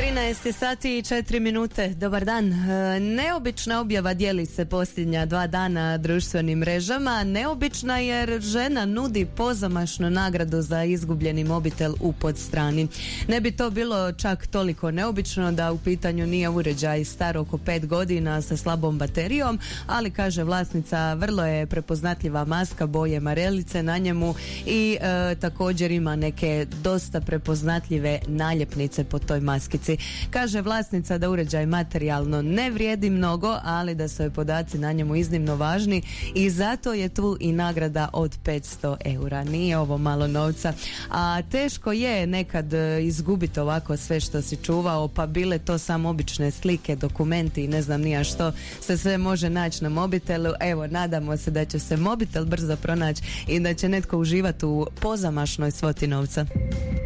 13 sati i 4 minute. Dobar dan. Neobična objava dijeli se posljednja 2 dana društvenim mrežama. Neobična jer žena nudi pozamašnu nagradu za izgubljeni mobitel u podstrani. Ne bi to bilo čak toliko neobično da u pitanju nije uređaj star oko 5 godina sa slabom baterijom, ali kaže vlasnica vrlo je prepoznatljiva maska boje marelice na njemu i također ima neke dosta prepoznatljive naljepnice po toj maskici. Kaže vlasnica da uređaj materijalno ne vrijedi mnogo, ali da su joj podaci na njemu iznimno važni i zato je tu i nagrada od 500 eura. Nije ovo malo novca, a teško je nekad izgubiti ovako sve što si čuvao, pa bile to samo obične slike, dokumenti i ne znam nija što se sve može naći na mobitelu. Evo, nadamo se da će se mobitel brzo pronaći i da će netko uživati u pozamašnoj svoti novca.